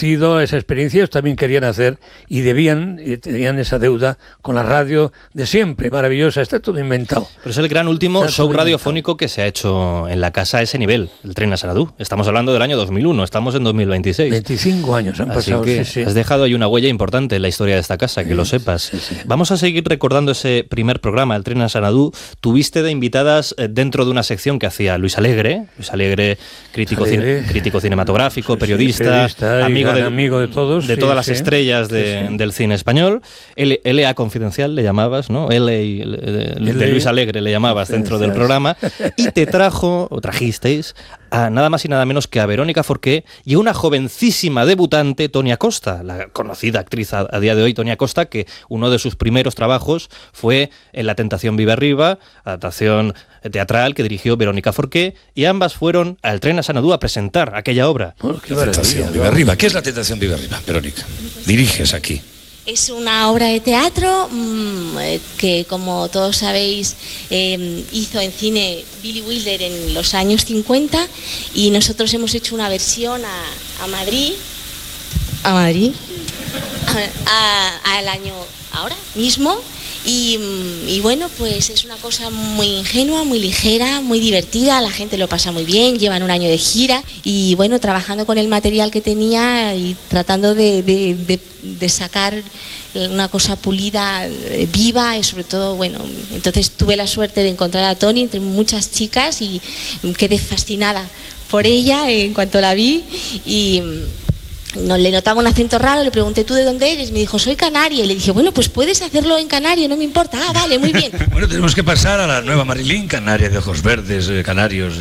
pertenecido a esa experiencia, ellos también querían hacer y tenían esa deuda con la radio de siempre, maravillosa, está todo inventado. Pero es el gran último show radiofónico que se ha hecho en la casa a ese nivel, el Tren a Xanadu. Estamos hablando del año 2001, estamos en 2026. 25 años han pasado. Así que has dejado ahí una huella importante en la historia de esta casa, que lo sepas. Sí. Vamos a seguir recordando ese primer programa, el Tren a Xanadu. Tuviste de invitadas dentro de una sección que hacía Luis Alegre, crítico cinematográfico, periodista, amigo de todos. De todas las estrellas del cine español. L.A. Confidencial le llamabas, ¿no? de Luis Alegre le llamabas dentro del programa. Y trajisteis a nada más y nada menos que a Verónica Forqué y a una jovencísima debutante, Toni Acosta, la conocida actriz a día de hoy, Toni Acosta, que uno de sus primeros trabajos fue en La tentación vive arriba, adaptación teatral que dirigió Verónica Forqué, y ambas fueron al Tren a Xanadu a presentar aquella obra. ¿Qué Tentación vive arriba? ¿Qué es La tentación vive arriba, Verónica? Diriges aquí. Es una obra de teatro que, como todos sabéis, hizo en cine Billy Wilder en los años 50, y nosotros hemos hecho una versión a Madrid, al año ahora mismo. Y bueno, pues es una cosa muy ingenua, muy ligera, muy divertida, la gente lo pasa muy bien, llevan un año de gira y bueno, trabajando con el material que tenía y tratando de sacar una cosa pulida, viva, y sobre todo, bueno, entonces tuve la suerte de encontrar a Toni entre muchas chicas y quedé fascinada por ella en cuanto la vi y... No, le notaba un acento raro, le pregunté, ¿tú de dónde eres? Me dijo, soy canaria. Y le dije, bueno, pues puedes hacerlo en canario, no me importa. Ah, vale, muy bien. Bueno, tenemos que pasar a la nueva Marilyn, canaria de ojos verdes, canarios,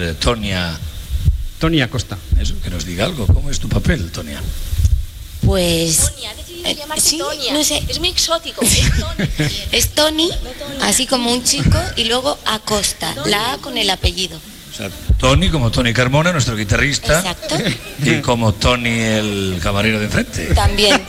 Toni Acosta. Eso, que nos diga algo. ¿Cómo es tu papel, Tonia? Pues... Tonia, ha decidido llamarse sí, Tonia. No sé. Es muy exótico. Es Toni. Es Toni, así como un chico, y luego Acosta, la A con el apellido. O sea, Toni como Toni Carmona, nuestro guitarrista. Exacto. Y como Toni, el camarero de enfrente. También.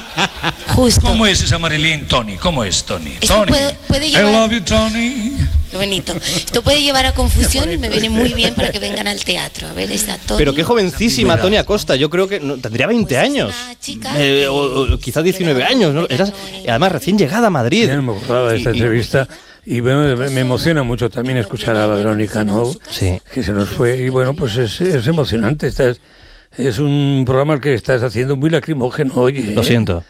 Justo. ¿Cómo es esa Marilyn, Toni? ¿Cómo es Toni? Esto Toni. puede llevar... I love you, Toni. Qué bonito. Esto puede llevar a confusión y me viene muy bien para que vengan al teatro. A ver, está Toni. Pero qué jovencísima Toni Acosta. Yo creo que tendría 20 años. Chica, o quizá 19 años, ¿no? Además, recién llegada a Madrid. Ya me acordaba de esta entrevista. Y bueno, me emociona mucho también escuchar a Verónica, ¿no? Sí. Que se nos fue. Y bueno, pues es emocionante. Es un programa que estás haciendo muy lacrimógeno, oye. Lo siento.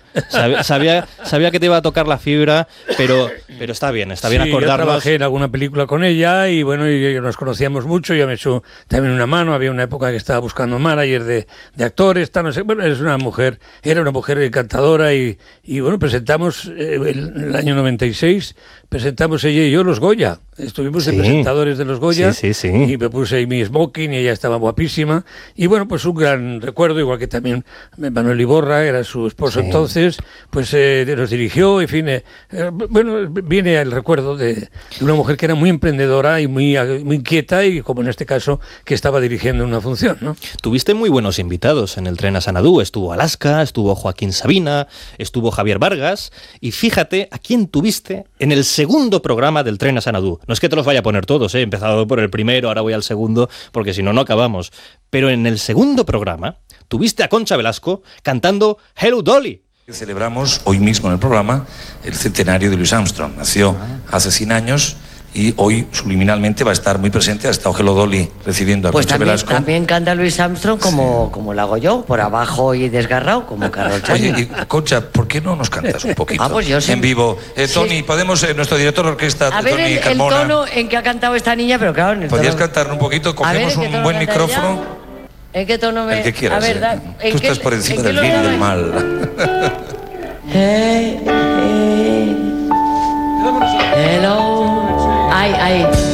Sabía que te iba a tocar la fibra, pero está bien acordarnos. Yo trabajé en alguna película con ella y bueno, y nos conocíamos mucho. Ella me echó también una mano. Había una época que estaba buscando manager de actores, no sé. Bueno, era una mujer encantadora y bueno, presentamos el año 96, presentamos ella y yo los Goya. Estuvimos de presentadores de los Goya. Sí. Y me puse ahí mi smoking y ella estaba guapísima. Y bueno, pues un gran recuerdo, igual que también Manuel Iborra, era su esposo entonces, pues nos dirigió, en fin. Bueno, viene el recuerdo de una mujer que era muy emprendedora y muy inquieta, y como en este caso, que estaba dirigiendo una función, ¿no? Tuviste muy buenos invitados en el Tren a Xanadu. Estuvo Alaska, estuvo Joaquín Sabina, estuvo Javier Vargas, y fíjate a quién tuviste en el segundo programa del Tren a Xanadu. No es que te los vaya a poner todos, he empezado por el primero, ahora voy al segundo, porque si no, no acabamos. Pero en el segundo programa tuviste a Concha Velasco cantando Hello Dolly. Celebramos hoy mismo en el programa el centenario de Louis Armstrong. Nació hace 100 años y hoy subliminalmente va a estar muy presente. Ha estado Hello Dolly recibiendo a Concha Velasco. También canta Louis Armstrong como lo hago yo, por abajo y desgarrado, como Carol Channing. Oye, y Concha, ¿por qué no nos cantas un poquito? Pues yo sí. En vivo. Toni, podemos, nuestro director de orquesta, a ver Toni el Carmona. tono en que ha cantado esta niña, pero claro, en el ¿Podrías tono... cantar un poquito? Cogemos un buen micrófono. ¿En qué tono me...? El que quieras. A ver, Tú estás por encima del bien y del mal. Hey, hey. Hello. Ay.